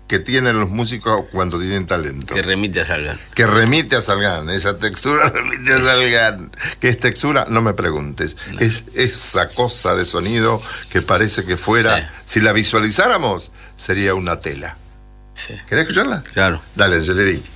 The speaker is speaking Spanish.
que tienen los músicos cuando tienen talento. Que remite a Salgan. Que remite a Salgan, esa textura remite a Salgan. ¿Qué es textura? No me preguntes. No. Es esa cosa de sonido que parece que fuera, sí. Si la visualizáramos, sería una tela. Sí. ¿Querés escucharla? Claro. Dale, Angeleri.